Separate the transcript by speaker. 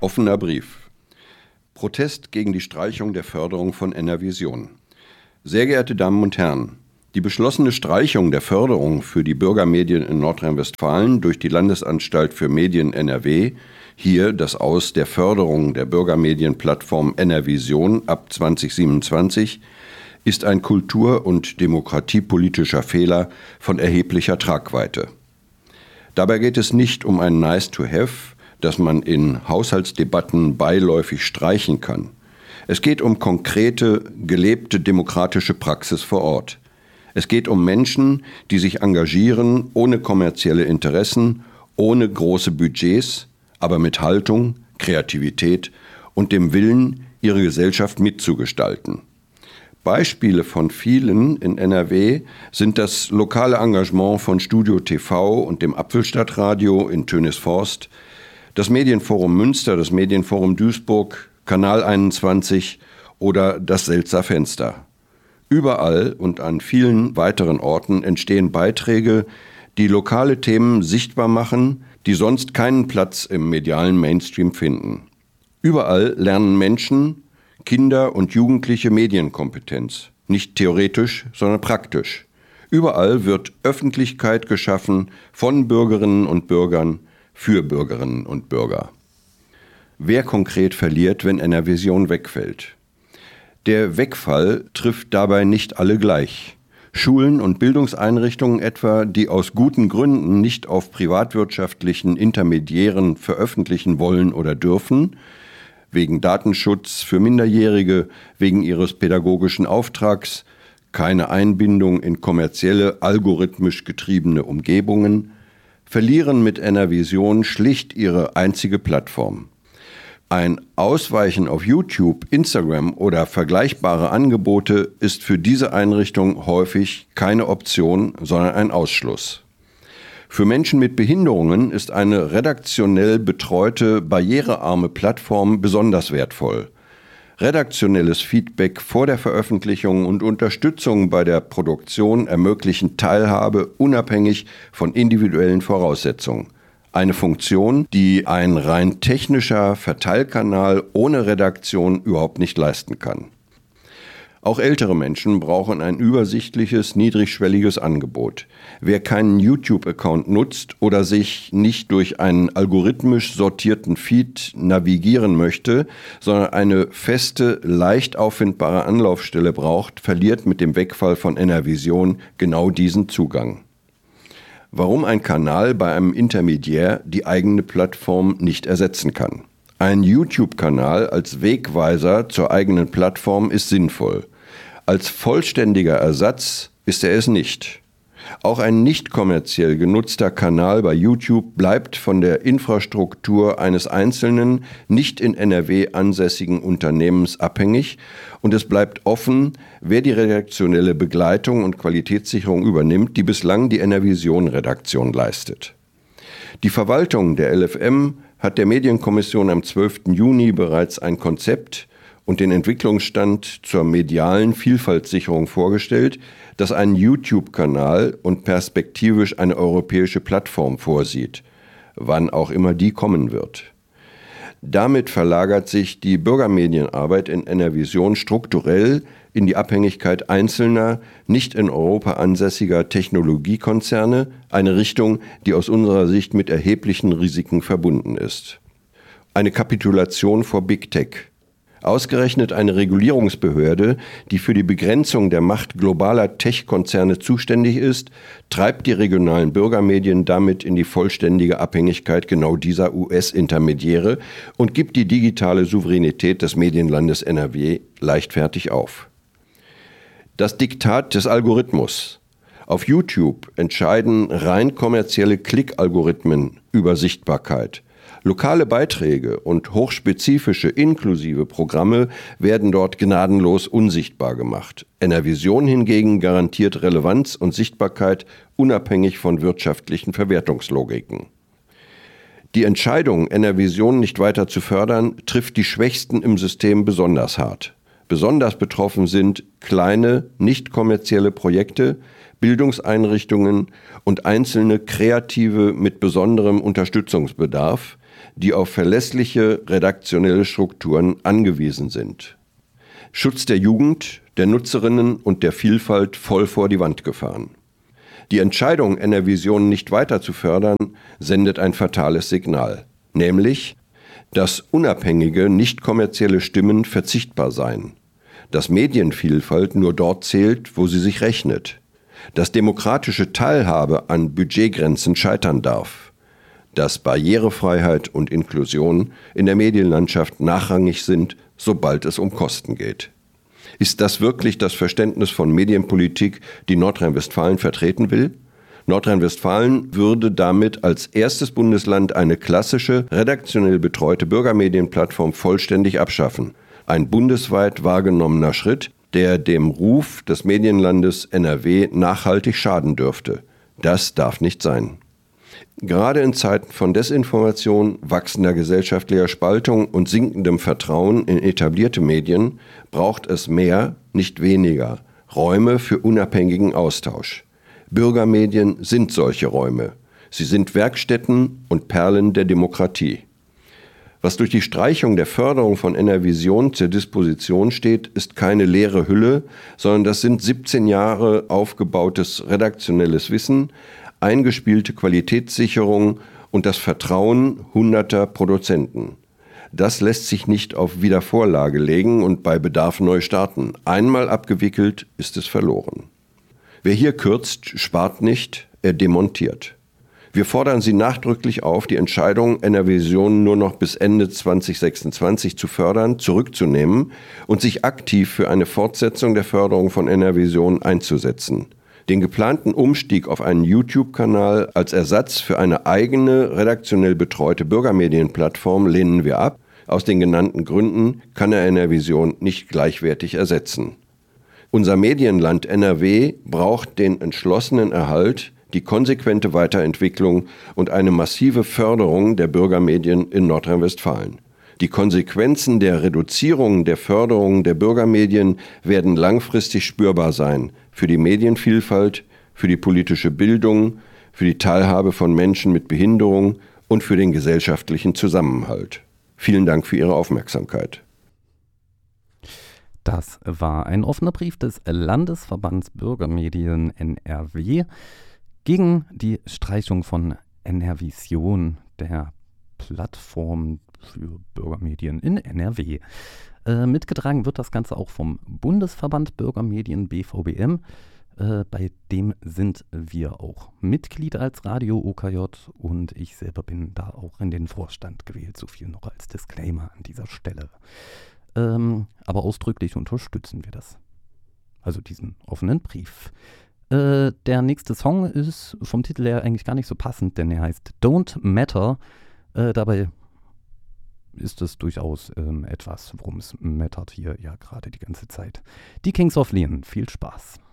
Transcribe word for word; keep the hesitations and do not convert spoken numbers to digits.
Speaker 1: Offener Brief. Protest gegen die Streichung der Förderung von NRVision. Sehr geehrte Damen und Herren, die beschlossene Streichung der Förderung für die Bürgermedien in Nordrhein-Westfalen durch die Landesanstalt für Medien N R W, hier das Aus der Förderung der Bürgermedienplattform NRVision ab zwanzig siebenundzwanzig, ist ein kultur- und demokratiepolitischer Fehler von erheblicher Tragweite. Dabei geht es nicht um ein Nice-to-have, das man in Haushaltsdebatten beiläufig streichen kann. Es geht um konkrete, gelebte demokratische Praxis vor Ort. Es geht um Menschen, die sich engagieren, ohne kommerzielle Interessen, ohne große Budgets, aber mit Haltung, Kreativität und dem Willen, ihre Gesellschaft mitzugestalten. Beispiele von vielen in N R W sind das lokale Engagement von Studio T V und dem Apfelstadtradio in Tönisforst, das Medienforum Münster, das Medienforum Duisburg, Kanal einundzwanzig oder das Selzer Fenster. Überall und an vielen weiteren Orten entstehen Beiträge, die lokale Themen sichtbar machen, die sonst keinen Platz im medialen Mainstream finden. Überall lernen Menschen, Kinder und Jugendliche Medienkompetenz, nicht theoretisch, sondern praktisch. Überall wird Öffentlichkeit geschaffen von Bürgerinnen und Bürgern, für Bürgerinnen und Bürger. Wer konkret verliert, wenn NRVision wegfällt? Der Wegfall trifft dabei nicht alle gleich. Schulen und Bildungseinrichtungen etwa, die aus guten Gründen nicht auf privatwirtschaftlichen Intermediären veröffentlichen wollen oder dürfen, wegen Datenschutz für Minderjährige, wegen ihres pädagogischen Auftrags, keine Einbindung in kommerzielle, algorithmisch getriebene Umgebungen, verlieren mit NRVision schlicht ihre einzige Plattform. Ein Ausweichen auf YouTube, Instagram oder vergleichbare Angebote ist für diese Einrichtung häufig keine Option, sondern ein Ausschluss. Für Menschen mit Behinderungen ist eine redaktionell betreute, barrierearme Plattform besonders wertvoll. Redaktionelles Feedback vor der Veröffentlichung und Unterstützung bei der Produktion ermöglichen Teilhabe unabhängig von individuellen Voraussetzungen. Eine Funktion, die ein rein technischer Verteilkanal ohne Redaktion überhaupt nicht leisten kann. Auch ältere Menschen brauchen ein übersichtliches, niedrigschwelliges Angebot. Wer keinen YouTube-Account nutzt oder sich nicht durch einen algorithmisch sortierten Feed navigieren möchte, sondern eine feste, leicht auffindbare Anlaufstelle braucht, verliert mit dem Wegfall von NRVision genau diesen Zugang. Warum ein Kanal bei einem Intermediär die eigene Plattform nicht ersetzen kann? Ein YouTube-Kanal als Wegweiser zur eigenen Plattform ist sinnvoll. Als vollständiger Ersatz ist er es nicht. Auch ein nicht kommerziell genutzter Kanal bei YouTube bleibt von der Infrastruktur eines einzelnen, nicht in N R W ansässigen Unternehmens abhängig und es bleibt offen, wer die redaktionelle Begleitung und Qualitätssicherung übernimmt, die bislang die NRVision-Redaktion leistet. Die Verwaltung der L F M hat der Medienkommission am zwölften Juni bereits ein Konzept und den Entwicklungsstand zur medialen Vielfaltssicherung vorgestellt, das einen YouTube-Kanal und perspektivisch eine europäische Plattform vorsieht, wann auch immer die kommen wird. Damit verlagert sich die Bürgermedienarbeit in NRVision strukturell in die Abhängigkeit einzelner, nicht in Europa ansässiger Technologiekonzerne, eine Richtung, die aus unserer Sicht mit erheblichen Risiken verbunden ist. Eine Kapitulation vor Big Tech. Ausgerechnet eine Regulierungsbehörde, die für die Begrenzung der Macht globaler Tech-Konzerne zuständig ist, treibt die regionalen Bürgermedien damit in die vollständige Abhängigkeit genau dieser U S-Intermediäre und gibt die digitale Souveränität des Medienlandes N R W leichtfertig auf. Das Diktat des Algorithmus. Auf YouTube entscheiden rein kommerzielle Klick-Algorithmen über Sichtbarkeit. Lokale Beiträge und hochspezifische inklusive Programme werden dort gnadenlos unsichtbar gemacht. NRVision hingegen garantiert Relevanz und Sichtbarkeit unabhängig von wirtschaftlichen Verwertungslogiken. Die Entscheidung, NRVision nicht weiter zu fördern, trifft die Schwächsten im System besonders hart. Besonders betroffen sind kleine, nicht kommerzielle Projekte, Bildungseinrichtungen und einzelne Kreative mit besonderem Unterstützungsbedarf, die auf verlässliche redaktionelle Strukturen angewiesen sind. Schutz der Jugend, der Nutzerinnen und der Vielfalt voll vor die Wand gefahren. Die Entscheidung, NRVision nicht weiter zu fördern, sendet ein fatales Signal, nämlich, dass unabhängige, nicht kommerzielle Stimmen verzichtbar seien, dass Medienvielfalt nur dort zählt, wo sie sich rechnet, dass demokratische Teilhabe an Budgetgrenzen scheitern darf, dass Barrierefreiheit und Inklusion in der Medienlandschaft nachrangig sind, sobald es um Kosten geht. Ist das wirklich das Verständnis von Medienpolitik, die Nordrhein-Westfalen vertreten will? Nordrhein-Westfalen würde damit als erstes Bundesland eine klassische, redaktionell betreute Bürgermedienplattform vollständig abschaffen. Ein bundesweit wahrgenommener Schritt, der dem Ruf des Medienlandes N R W nachhaltig schaden dürfte. Das darf nicht sein. Gerade in Zeiten von Desinformation, wachsender gesellschaftlicher Spaltung und sinkendem Vertrauen in etablierte Medien braucht es mehr, nicht weniger, Räume für unabhängigen Austausch. Bürgermedien sind solche Räume. Sie sind Werkstätten und Perlen der Demokratie. Was durch die Streichung der Förderung von NRVision zur Disposition steht, ist keine leere Hülle, sondern das sind siebzehn Jahre aufgebautes redaktionelles Wissen, eingespielte Qualitätssicherung und das Vertrauen hunderter Produzenten. Das lässt sich nicht auf Wiedervorlage legen und bei Bedarf neu starten. Einmal abgewickelt, ist es verloren. Wer hier kürzt, spart nicht, er demontiert. Wir fordern Sie nachdrücklich auf, die Entscheidung, NRVision nur noch bis Ende zwanzig sechsundzwanzig zu fördern, zurückzunehmen und sich aktiv für eine Fortsetzung der Förderung von NRVision einzusetzen. Den geplanten Umstieg auf einen YouTube-Kanal als Ersatz für eine eigene, redaktionell betreute Bürgermedienplattform lehnen wir ab. Aus den genannten Gründen kann er NRVision nicht gleichwertig ersetzen. Unser Medienland N R W braucht den entschlossenen Erhalt, die konsequente Weiterentwicklung und eine massive Förderung der Bürgermedien in Nordrhein-Westfalen. Die Konsequenzen der Reduzierung der Förderung der Bürgermedien werden langfristig spürbar sein für die Medienvielfalt, für die politische Bildung, für die Teilhabe von Menschen mit Behinderung und für den gesellschaftlichen Zusammenhalt. Vielen Dank für Ihre Aufmerksamkeit.
Speaker 2: Das war ein offener Brief des Landesverbands Bürgermedien N R W gegen die Streichung von NRVision, der Plattform für Bürgermedien in N R W. Äh, mitgetragen wird das Ganze auch vom Bundesverband Bürgermedien B V B M. Äh, bei dem sind wir auch Mitglied als Radio O K J und ich selber bin da auch in den Vorstand gewählt. So viel noch als Disclaimer an dieser Stelle. Ähm, aber ausdrücklich unterstützen wir das. Also diesen offenen Brief. Äh, der nächste Song ist vom Titel her eigentlich gar nicht so passend, denn er heißt Don't Matter. Äh, dabei ist es durchaus ähm, etwas, worum es mattert hier ja gerade die ganze Zeit. Die Kings of Leon, viel Spaß.